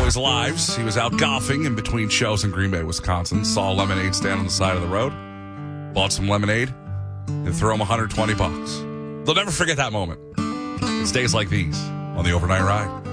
his lives. He was out golfing in between shows in Green Bay, Wisconsin. Saw a lemonade stand on the side of the road. Bought some lemonade and threw him $120. They'll never forget that moment. It's days like these on the Overnight Ride.